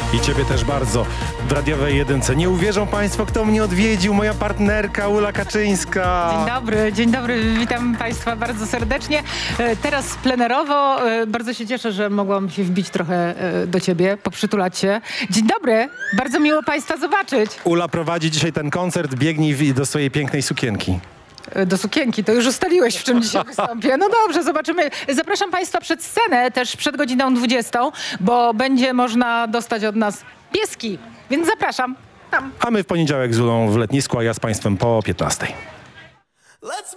I ciebie też bardzo. W radiowej jedynce. Nie uwierzą państwo, kto mnie odwiedził. Moja partnerka Ula Kaczyńska. Dzień dobry, witam państwa bardzo serdecznie. Teraz plenerowo, bardzo się cieszę, że mogłam się wbić trochę do ciebie, poprzytulać się. Dzień dobry, bardzo miło państwa zobaczyć. Ula prowadzi dzisiaj ten koncert, biegnij do swojej pięknej sukienki. Do sukienki, to już ustaliłeś, w czym dzisiaj wystąpię. No dobrze, zobaczymy. Zapraszam państwa przed scenę, też przed godziną 20, bo będzie można dostać od nas pieski, więc zapraszam tam. A my w poniedziałek z Ulą w letnisku, a ja z państwem po 15. Let's